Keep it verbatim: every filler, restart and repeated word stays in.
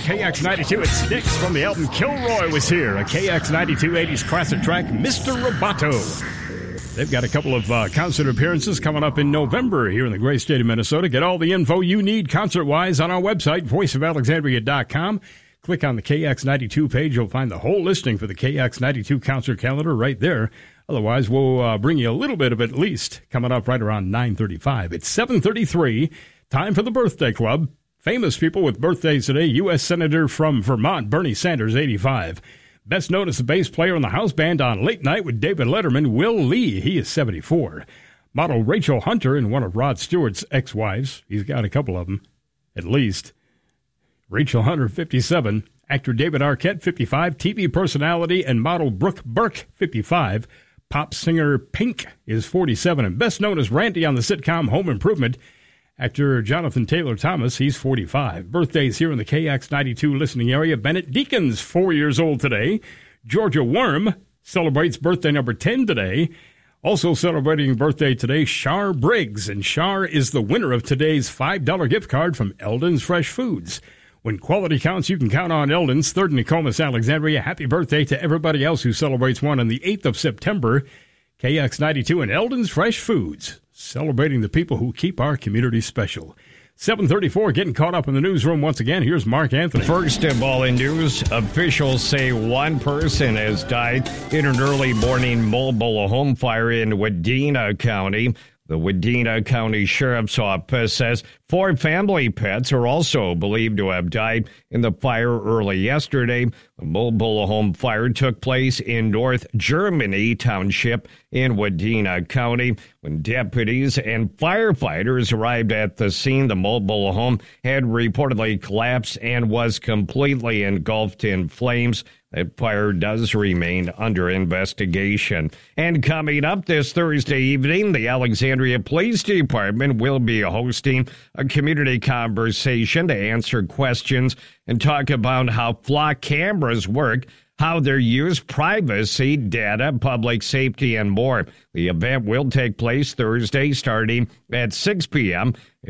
K X ninety-two. It sticks from the album Kilroy was here. A K X ninety-two eighties classic track, Mister Roboto. They've got a couple of uh, concert appearances coming up in November here in the great state of Minnesota. Get all the info you need concert-wise on our website, voice of alexandria dot com. Click on the K X ninety-two page. You'll find the whole listing for the K X ninety-two concert calendar right there. Otherwise, we'll uh, bring you a little bit of it at least coming up right around nine thirty-five. It's seven thirty-three. Time for the Birthday Club. Famous people with birthdays today. U S Senator from Vermont, Bernie Sanders, eighty-five. Best known as the bass player in the house band on Late Night with David Letterman, Will Lee. He is seventy-four. Model Rachel Hunter and one of Rod Stewart's ex-wives. He's got a couple of them, at least. Rachel Hunter, fifty-seven. Actor David Arquette, fifty-five. T V personality and model Brooke Burke, fifty-five. Pop singer Pink is forty-seven. And best known as Randy on the sitcom Home Improvement, actor Jonathan Taylor Thomas, he's forty-five. Birthdays here in the K X ninety-two listening area. Bennett Deacons, four years old today. Georgia Worm celebrates birthday number ten today. Also celebrating birthday today, Shar Briggs. And Shar is the winner of today's five dollar gift card from Eldon's Fresh Foods. When quality counts, you can count on Eldon's. Third in Nokomis, Alexandria. Happy birthday to everybody else who celebrates one on the eighth of September. K X ninety-two and Eldon's Fresh Foods, celebrating the people who keep our community special. seven thirty-four, getting caught up in the newsroom once again. Here's Mark Anthony. First of all in news, officials say one person has died in an early morning mobile home fire in Wadena County. The Wadena County Sheriff's Office says four family pets are also believed to have died in the fire early yesterday. The mobile home fire took place in North Germany Township in Wadena County. When deputies and firefighters arrived at the scene, the mobile home had reportedly collapsed and was completely engulfed in flames. That fire does remain under investigation. And coming up this Thursday evening, the Alexandria Police Department will be hosting a community conversation to answer questions and talk about how flock cameras work, how they're used, privacy, data, public safety, and more. The event will take place Thursday starting at six p.m.